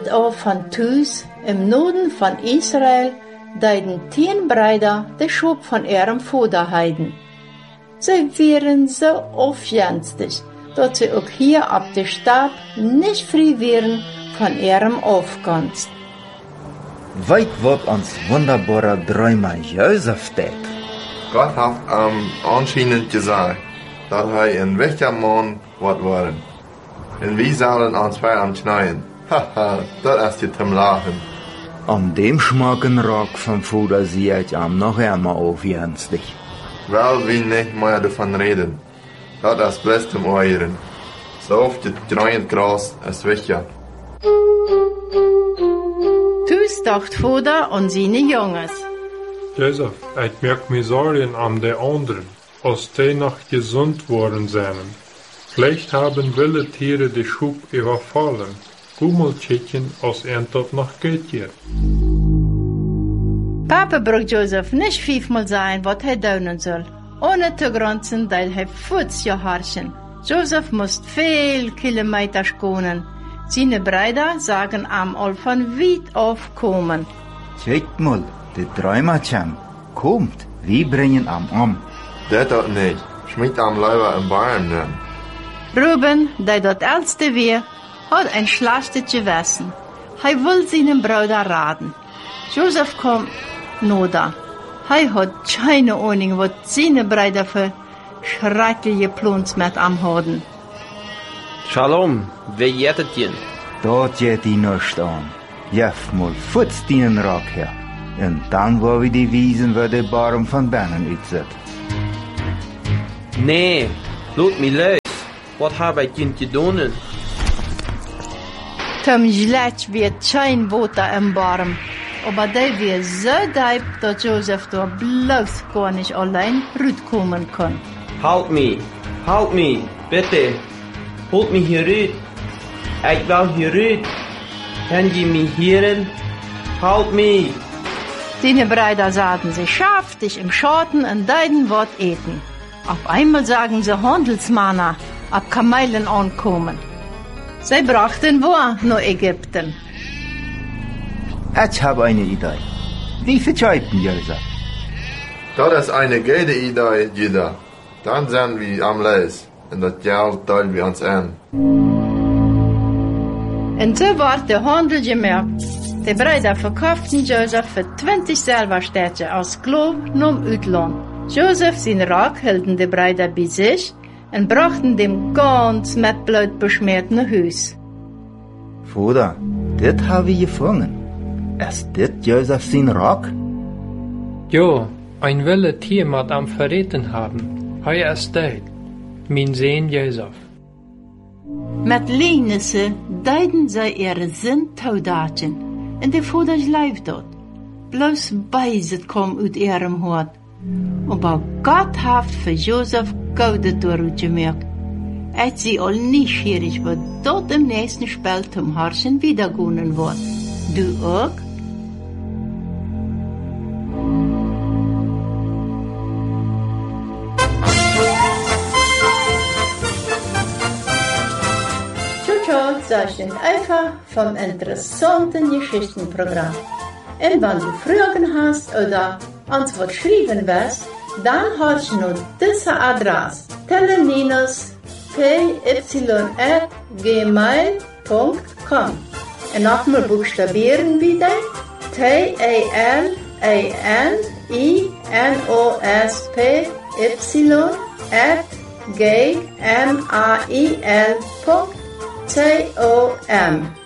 weit af van Tus, im Norden von Israel, deiden 10 Brüder de Schub von ihrem Vater heiden. Sie wären so aufjänstig, dass sie auch hier ab der Stadt nicht frei wären von ihrem Aufgangs. Weit wird uns wunderbarer Träumer Josef tät. Gott hat anscheinend gesagt, dass er ein welcher Mann wird worden. Und wir sollen uns bei ihm knien. Haha, das ist ja zum Lachen. An dem schmacken Rock vom Vater sehe ich am noch einmal aufjänstig. Weil wir nicht mehr davon reden. Das ist bloß zum Euren. So oft das grüne Gras ist welcher. Tus dacht Vater und seine Jungs. Josef, ich merk mir Sorgen an der anderen, als die noch gesund worden sind. Vielleicht haben wilde Tiere die Schub überfallen. Gummelchicken, als dort noch geht hier. Papa braucht Josef nicht 5-mal sagen, was er tun soll. Ohne zu grenzen, da er Fuß harschen. Josef muss viel Kilometer schonen. Seine Brüder sagen am all von weit auf kommen. Check mal, der Träumerchen kommt. Wir bringen am. Der dort nicht. Schmied am Leiber im Bayern nennen. Ruben, der dort älteste wir, hat ein schlechtes Gewissen. Er will seinen Bruder raten. Josef kommt nur da. Er hat keine Ahnung, was seine Brüder für schreckliche Plans mit am haben. Shalom, wie jettet ihr? Dort geht die nicht an. Jef mal futz den Rock her. Und dann wo wir die Wiesen, wo der Baum von Bernen uitzet. Nee, laat mich los. Was habe ich denn getan? Tom schlecht wird kein Water im Baum. Aber der wird so deep, dass Josef da bloß gar nicht allein rauskommen kann. Halt mich, bitte. Holt mich hier raus. Ich will hier raus. Kann ihr mich hören? Halt mich. Seine Brüder sagen, sie schaftig im Schatten und deiden Wort eten. Auf einmal sagen sie Handelsmänner, ab Kamelen ankommen. Sie brachten wo nach Ägypten. Ich habe eine Idee. Wie vertreiben, Josef? Das ist eine gute Idee, Judah. Dann sind wir am Les. Und das Geld teilen wir uns an. Und so wird der Handel gemerkt. Die Brüder verkauften Josef für 20 Silberstädte aus Sklaven nach Utland. Josef sein Rock hielten die Brüder bei sich und brachten dem ganz mit Blut beschmierten Haus. Vater, das habe ich gefangen. Ist das Josef sein Rock? Jo, ein wilde Tier mat am verreten haben. Heuer ist dead. Mein Sohn Josef. Met Lienisse deiden sie ihre Sintaudaten und der Vater schleift dort. Bloß Beiset kom uit ihrem Hort. Aber Gott hat für Josef Gaude durchgemerkt. Als sie all neugierig wird, dort im nächsten Spiel zum Harschen wiedergehen wird. Du auch? Das ist einfach vom interessanten Geschichtenprogramm. Und wenn du Fragen hast oder uns was schreiben willst, dann hast du nur diese Adresse: teleninos@gmail.com. Und nochmal buchstabieren bitte: teleninosy@gmail.com.